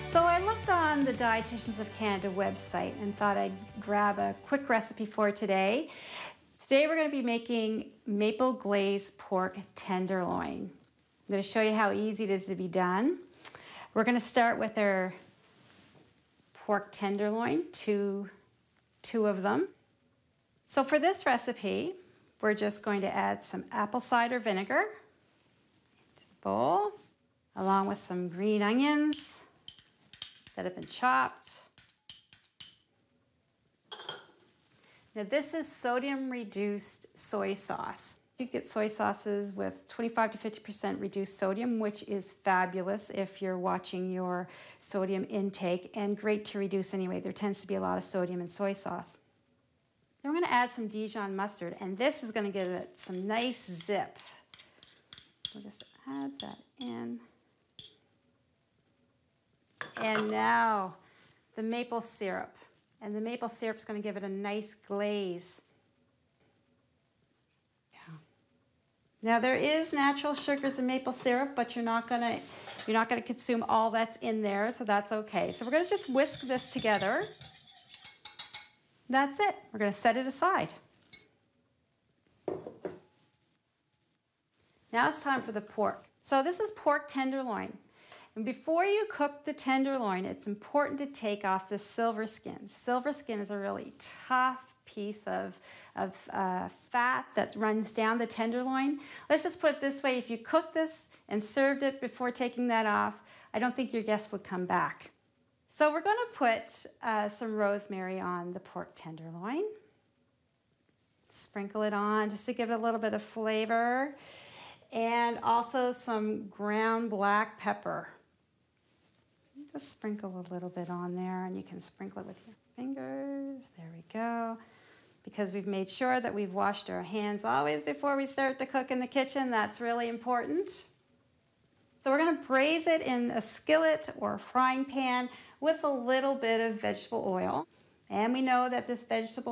So I looked on the Dietitians of Canada website and thought I'd grab a quick recipe for today. Today we're going to be making maple glazed pork tenderloin. I'm going to show you how easy it is to be done. We're going to start with our pork tenderloin, two of them. So for this recipe, we're just going to add some apple cider vinegar to the bowl, along with some green onions that have been chopped. Now this is sodium reduced soy sauce. You get soy sauces with 25 to 50% reduced sodium, which is fabulous if you're watching your sodium intake, and great to reduce anyway. There tends to be a lot of sodium in soy sauce. Then we're going to add some Dijon mustard, and this is going to give it some nice zip. We'll just add that in. And now the maple syrup. And the maple syrup is going to give it a nice glaze. Yeah. Now there is natural sugars in maple syrup, but you're not going to consume all that's in there, so that's okay. So we're going to just whisk this together. That's it. We're going to set it aside. Now it's time for the pork. So this is pork tenderloin. And before you cook the tenderloin, it's important to take off the silver skin. Silver skin is a really tough piece of fat that runs down the tenderloin. Let's just put it this way. If you cooked this and served it before taking that off, I don't think your guests would come back. So we're going to put some rosemary on the pork tenderloin. Sprinkle it on just to give it a little bit of flavor. And also some ground black pepper. Just sprinkle a little bit on there, and you can sprinkle it with your fingers. There we go. Because we've made sure that we've washed our hands always before we start to cook in the kitchen. That's really important. So we're going to braise it in a skillet or a frying pan with a little bit of vegetable oil. And we know that this vegetable